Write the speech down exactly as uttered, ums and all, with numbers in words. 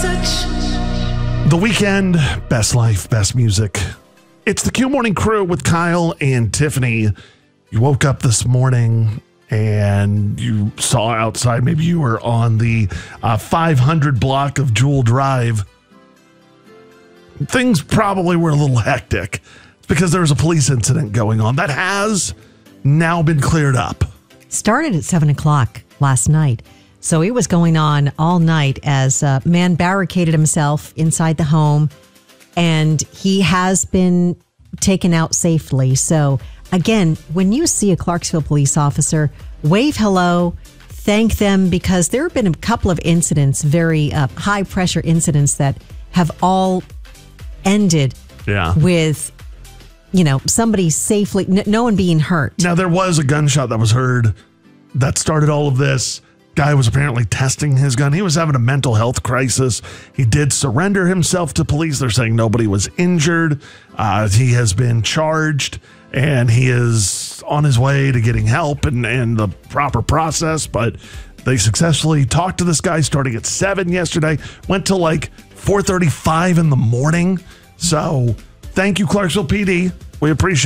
The Weekend, best life, best music. It's the Q Morning Crew with Kyle and Tiffany. You woke up this morning and you saw outside, maybe you were on the uh, five hundred block of Jewel Drive. Things probably were a little hectic because there was a police incident going on that has now been cleared up. Started at seven o'clock last night. So it was going on all night as a man barricaded himself inside the home, and he has been taken out safely. So again, when you see a Clarksville police officer, wave hello, thank them, because there have been a couple of incidents, very uh, high pressure incidents that have all ended yeah. with, you know, somebody safely, n- no one being hurt. Now, there was a gunshot that was heard that started all of this. Guy was apparently testing his gun. He was having a mental health crisis. He did surrender himself to police. They're saying nobody was injured. Uh, he has been charged and he is on his way to getting help and, and the proper process. But they successfully talked to this guy starting at seven yesterday, went till like four thirty-five in the morning. So thank you, Clarksville P D. We appreciate